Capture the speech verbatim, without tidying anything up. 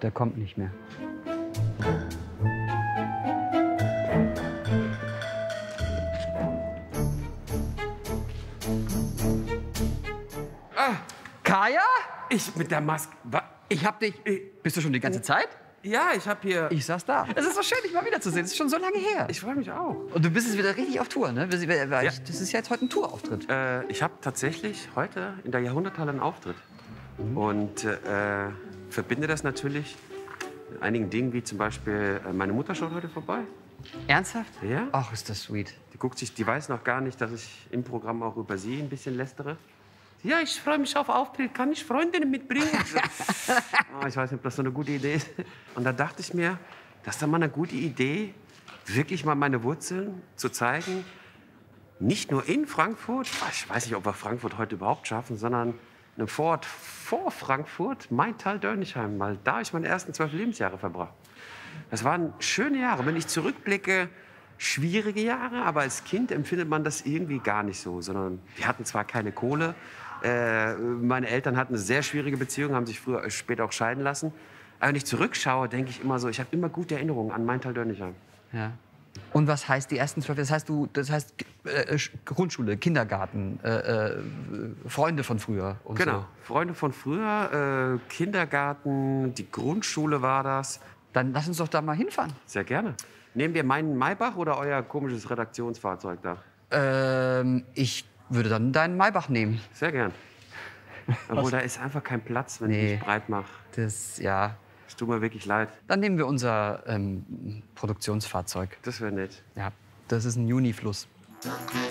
der kommt nicht mehr. Ah, Kaya? ich mit der Maske. Wa- Ich hab dich... Bist du schon die ganze Zeit? Ja, ich habe hier. Ich saß da. Es ist so schön, dich mal wiederzusehen. Es ist schon so lange her. Ich freue mich auch. Und du bist jetzt wieder richtig auf Tour, ne? Wir- wir- wir- Das ist ja jetzt heute ein Tourauftritt. Äh, ich habe tatsächlich heute in der Jahrhunderthalle einen Auftritt. Und äh, verbinde das natürlich mit einigen Dingen, wie zum Beispiel äh, meine Mutter schaut heute vorbei. Ernsthaft? Ja. Ach, ist das sweet. Die guckt sich, die weiß noch gar nicht, dass ich im Programm auch über sie ein bisschen lästere. Ja, ich freue mich auf Auftritt. Kann ich Freundinnen mitbringen? Oh, ich weiß nicht, ob das so eine gute Idee ist. Und da dachte ich mir, das ist doch mal eine gute Idee, wirklich mal meine Wurzeln zu zeigen. Nicht nur in Frankfurt, ich weiß nicht, ob wir Frankfurt heute überhaupt schaffen, sondern einem Vorort vor Frankfurt, Maintal-Dörnigheim, weil da habe ich meine ersten zwölf Lebensjahre verbracht. Das waren schöne Jahre. Wenn ich zurückblicke, schwierige Jahre, aber als Kind empfindet man das irgendwie gar nicht so, sondern wir hatten zwar keine Kohle, äh, meine Eltern hatten eine sehr schwierige Beziehung, haben sich früher, später auch scheiden lassen. Aber wenn ich zurückschaue, denke ich immer so, ich habe immer gute Erinnerungen an Maintal-Dörnigheim. Ja. Und was heißt die ersten zwölf? Das heißt, du, das heißt äh, Grundschule, Kindergarten, äh, äh, Freunde von früher und Genau, so. Freunde von früher, äh, Kindergarten, die Grundschule war das. Dann lass uns doch da mal hinfahren. Sehr gerne. Nehmen wir meinen Maybach oder euer komisches Redaktionsfahrzeug da? Ähm, ich würde dann deinen Maybach nehmen. Sehr gern. Obwohl, da ist einfach kein Platz, wenn Nee. ich mich breit mache. Das, ja. Es tut mir wirklich leid. Dann nehmen wir unser ähm, Produktionsfahrzeug. Das wäre nett. Ja, das ist ein Junifluss.